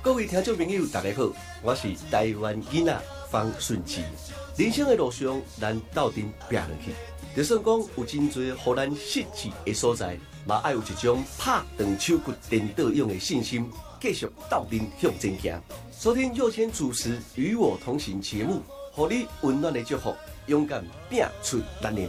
各位听众朋友，大家好，我是台湾囡仔方顺志。人生的路上，咱斗阵拼落去，就算讲有真多互咱失志的所在，嘛要有一种拍长手骨颠倒勇的信心，继续斗阵向前行。收听佑谦主持《与我同行》节目，互你温暖的祝福，勇敢拼出咱的